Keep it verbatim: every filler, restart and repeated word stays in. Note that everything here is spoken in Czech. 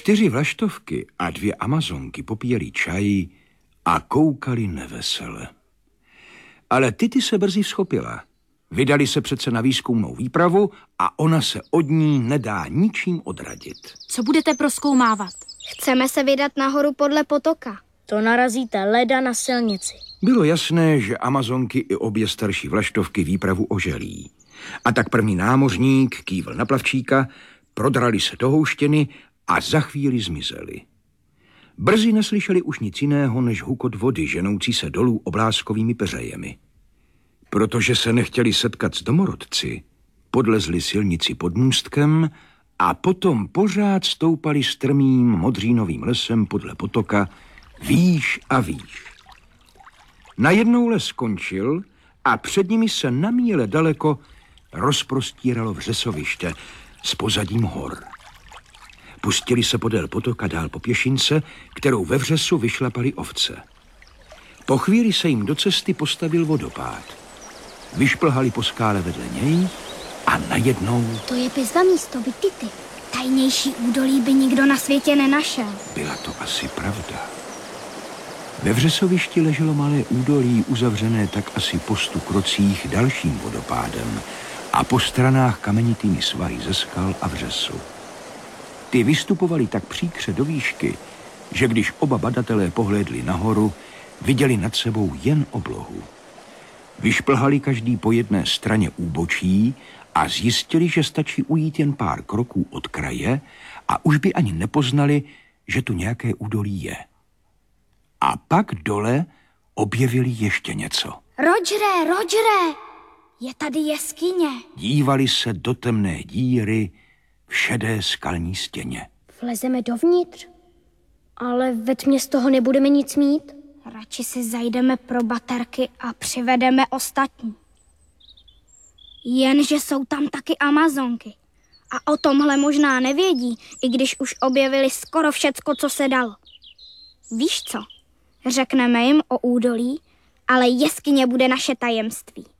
Čtyři vlaštovky a dvě amazonky popíjeli čaj a koukali nevesele. Ale Tity se brzy vzchopila. Vydali se přece na výzkumnou výpravu a ona se od ní nedá ničím odradit. Co budete prozkoumávat? Chceme se vydat nahoru podle potoka. To narazíte leda na silnici. Bylo jasné, že amazonky i obě starší vlaštovky výpravu oželí. A tak první námořník kývl na plavčíka, prodrali se do houštěny a za chvíli zmizeli. Brzy neslyšeli už nic jiného než hukot vody ženoucí se dolů obláskovými peřejemi. Protože se nechtěli setkat s domorodci, podlezli silnici pod můstkem a potom pořád stoupali strmým modřínovým lesem podle potoka výš a výš. Najednou les skončil a před nimi se na míle daleko rozprostíralo vřesoviště s pozadím hor. Pustili se podél potoka dál po pěšince, kterou ve vřesu vyšlapali ovce. Po chvíli se jim do cesty postavil vodopád. Vyšplhali po skále vedle něj a najednou... To je pizva místo, Tity. Tajnější údolí by nikdo na světě nenašel. Byla to asi pravda. Ve vřesovišti leželo malé údolí, uzavřené tak asi po stu krocích dalším vodopádem a po stranách kamenitými svahy ze skal a vřesu. Ty vystupovaly tak příkře do výšky, že když oba badatelé pohlédli nahoru, viděli nad sebou jen oblohu. Vyšplhali každý po jedné straně úbočí a zjistili, že stačí ujít jen pár kroků od kraje a už by ani nepoznali, že tu nějaké údolí je. A pak dole objevili ještě něco. Rogere, Rogere, je tady jeskyně. Dívali se do temné díry v šedé skalní stěně. Vlezeme dovnitř, ale ve tmě z toho nebudeme nic mít. Radši si zajdeme pro baterky a přivedeme ostatní. Jenže jsou tam taky amazonky. A o tomhle možná nevědí, i když už objevili skoro všecko, co se dalo. Víš co? Řekneme jim o údolí, ale jeskyně bude naše tajemství.